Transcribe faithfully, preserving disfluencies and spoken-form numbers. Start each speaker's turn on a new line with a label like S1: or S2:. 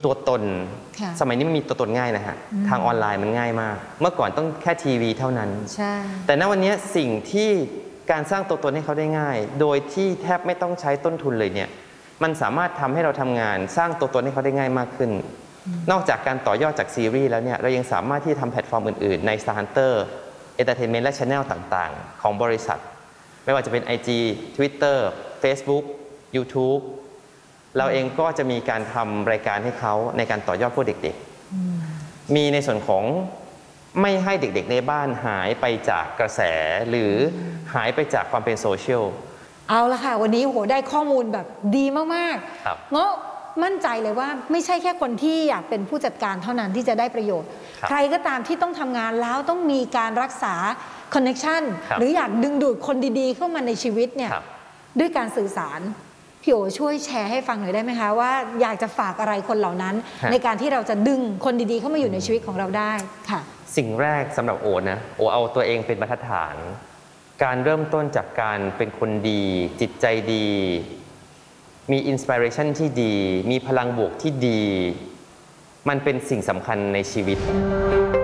S1: ตัวตนสมัยนี้มันมีตัวตนง่ายนะฮะทางออนไลน์มันง่ายมากเมื่อก่อนต้องแค่ทีวีเท่านั้นใช่แต่ณวันนี้สิ่งที่การสร้างตัวตนให้เขาได้ง่ายโดยที่แทบไม่ต้องใช้ต้นทุนเลยเนี่ยมันสามารถทำให้เราทำงานสร้างตัวตนให้เขาได้ง่ายมากขึ้นนอกจากการต่อยอดจากซีรีส์แล้วเนี่ยเรายังสามารถที่จะทำแพลตฟอร์มอื่นๆใน Star Hunter Entertainment และ Channel ต่างๆของบริษัทไม่ว่าจะเป็น ไอ จี Twitter Facebook YouTube เราเองก็จะมีการทำรายการให้เขาในการต่อยอดพวกเด็กๆมีในส่วนของไม่ให้เด็กๆในบ้านหายไปจากกระแสหรือหายไปจากความเป็นโซเชียล
S2: เอาละค่ะวันนี้โหได้ข้อมูลแบบดีมากๆเงาะมั่นใจเลยว่าไม่ใช่แค่คนที่อยากเป็นผู้จัดการเท่านั้นที่จะได้ประโยชน์ใครก็ตามที่ต้องทำงานแล้วต้องมีการรักษาคอนเนคชั่นหรืออยากดึงดูดคนดีๆเข้ามาในชีวิตเนี่ยด้วยการสื่อสารพี่โอช่วยแชร์ให้ฟังหน่อยได้ไหมคะว่าอยากจะฝากอะไรคนเหล่านั้นในการที่เราจะดึงคนดีๆเข้ามาอยู่ในชีวิตของเราได้ค่ะ
S1: สิ่งแรกสำหรับโอนะโอเอาตัวเองเป็นบรรทัดฐานการเริ่มต้นจากการเป็นคนดีจิตใจดีมีอินสปิเรชันที่ดีมีพลังบวกที่ดีมันเป็นสิ่งสำคัญในชีวิต